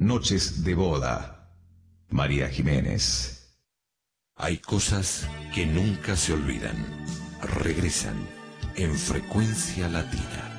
Noches de boda. María Jiménez. Hay cosas que nunca se olvidan. Regresan en Frecuencia Latina.